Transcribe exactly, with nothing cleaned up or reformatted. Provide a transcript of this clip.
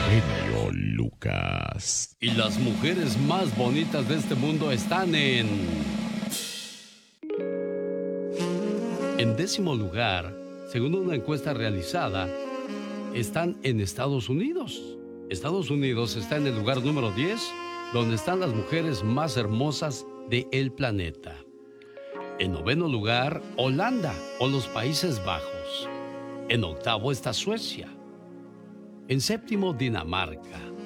genio Lucas. Y las mujeres más bonitas de este mundo están en... En décimo lugar, según una encuesta realizada, están en Estados Unidos. Estados Unidos está en el lugar número diez, donde están las mujeres más hermosas del planeta. En noveno lugar, Holanda o los Países Bajos. En octavo está Suecia. En séptimo, Dinamarca.